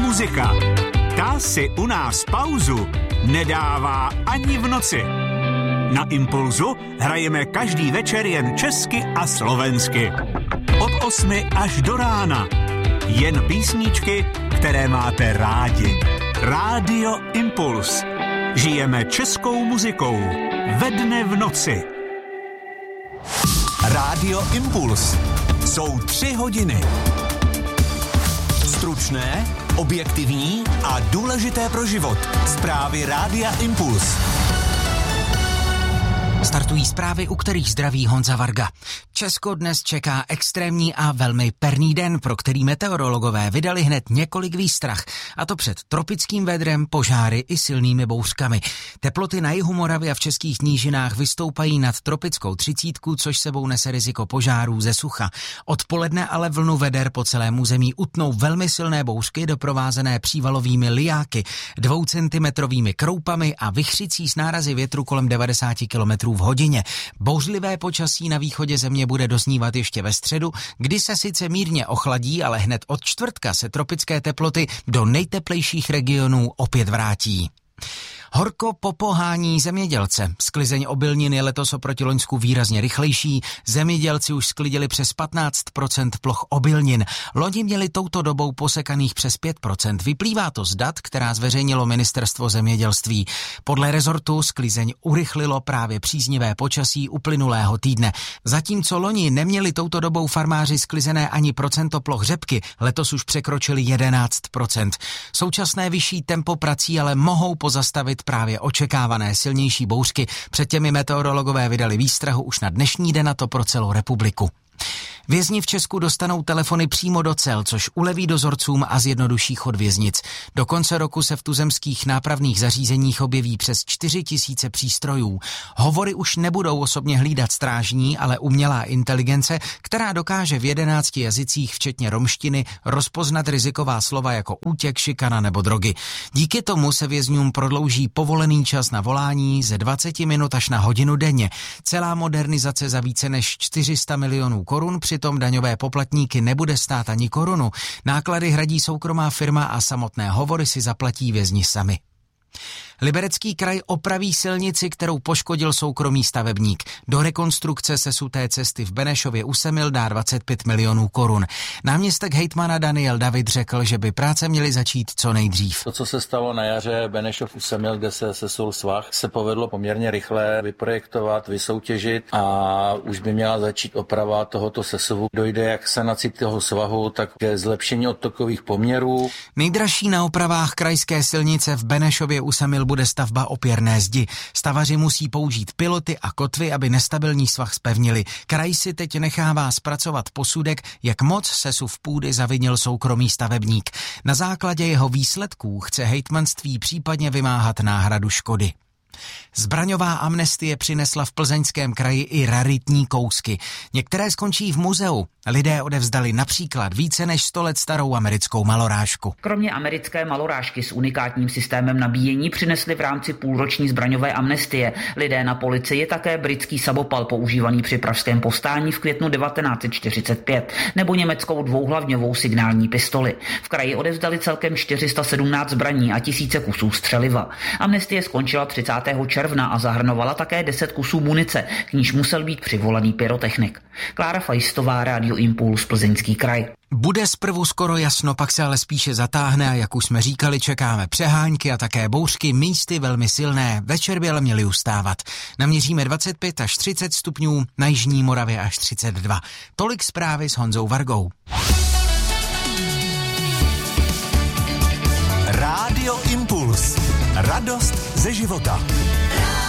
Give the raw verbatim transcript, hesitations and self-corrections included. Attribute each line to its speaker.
Speaker 1: muzika. Ta si u nás pauzu nedává ani v noci. Na Impulzu hrajeme každý večer jen česky a slovensky. Od osmi až do rána. Jen písničky, které máte rádi. Rádio Impuls. Žijeme českou muzikou. Ve dne v noci. Rádio Impuls. Jsou tři hodiny. Stručné, objektivní a důležité pro život. Zprávy Rádia Impuls.
Speaker 2: Startují zprávy, u kterých zdraví Honza Varga. Česko dnes čeká extrémní a velmi perný den, pro který meteorologové vydali hned několik výstrah, a to před tropickým vedrem, požáry i silnými bouřkami. Teploty na jihu Moravy a v českých nížinách vystoupají nad tropickou třicítku, což sebou nese riziko požárů ze sucha. Odpoledne ale vlnu veder po celém území utnou velmi silné bouřky doprovázené přívalovými lijáky, dvoucentimetrovými kroupami a vichřicí s nárazy větru kolem devadesát kilometrů v hodině. Bouřlivé počasí na východě země bude doznívat ještě ve středu, kdy se sice mírně ochladí, ale hned od čtvrtka se tropické teploty do nejteplejších regionů opět vrátí. Horko popohání zemědělce. Sklizeň obilnin je letos oproti loňsku výrazně rychlejší. Zemědělci už sklidili přes patnáct procent ploch obilnin. Loni měli touto dobou posekaných přes pět procent. Vyplývá to z dat, která zveřejnilo Ministerstvo zemědělství. Podle rezortu sklizeň urychlilo právě příznivé počasí uplynulého týdne. Zatímco loni neměli touto dobou farmáři sklizené ani procento ploch řepky, letos už překročili jedenáct procent. Současné vyšší tempo prací ale mohou pozastavit právě očekávané silnější bouřky. Před těmi meteorologové vydali výstrahu už na dnešní den, a to pro celou republiku. Vězni v Česku dostanou telefony přímo do cel, což uleví dozorcům a zjednoduší chod věznic. Do konce roku se v tuzemských nápravných zařízeních objeví přes čtyři tisíce přístrojů. Hovory už nebudou osobně hlídat strážní, ale umělá inteligence, která dokáže v jedenácti jazycích, včetně romštiny, rozpoznat riziková slova jako útěk, šikana nebo drogy. Díky tomu se vězňům prodlouží povolený čas na volání ze dvacet minut až na hodinu denně. Celá modernizace za více než čtyři sta milionů korun přitom daňové poplatníky nebude stát ani korunu. Náklady hradí soukromá firma a samotné hovory si zaplatí vězni sami. Liberecký kraj opraví silnici, kterou poškodil soukromý stavebník. Do rekonstrukce sesuté cesty v Benešově u Semil dá dvacet pět milionů korun. Náměstek hejtmana Daniel David řekl, že by práce měly začít co nejdřív.
Speaker 3: To, co se stalo na jaře Benešov u Semil, kde se sesul svah, se povedlo poměrně rychle vyprojektovat, vysoutěžit a už by měla začít oprava tohoto sesuvu. Dojde jak sanaci toho svahu, tak ke zlepšení odtokových poměrů.
Speaker 2: Nejdražší na opravách krajské silnice v Benešově u Semil bude stavba opěrné zdi. Stavaři musí použít piloty a kotvy, aby nestabilní svah zpevnili. Kraj si teď nechává zpracovat posudek, jak moc sesuv půdy zavinil soukromý stavebník. Na základě jeho výsledků chce hejtmanství případně vymáhat náhradu škody. Zbraňová amnestie přinesla v Plzeňském kraji i raritní kousky. Některé skončí v muzeu. Lidé odevzdali například více než sto let starou americkou malorážku.
Speaker 4: Kromě americké malorážky s unikátním systémem nabíjení přinesli v rámci půlroční zbraňové amnestie lidé na policii také britský samopal používaný při pražském povstání v květnu devatenáct set čtyřicet pět nebo německou dvouhlavňovou signální pistoli. V kraji odevzdali celkem čtyři sta sedmnáct zbraní a tisíce kusů střeliva. Amnestie skončila třicátého června a zahrnovala také deset kusů munice, k níž musel být přivolaný pyrotechnik. Klára Fajstová, Rádio Impuls, Plzeňský kraj.
Speaker 2: Bude zprvu skoro jasno, pak se ale spíše zatáhne a jak už jsme říkali, čekáme přehánky a také bouřky, místy velmi silné. Večer by ale měly ustávat. Naměříme dvacet pět až třicet stupňů, na jižní Moravě až třicet dva. Tolik zprávy s Honzou Vargou.
Speaker 1: Rádio Impuls. Radost ze života.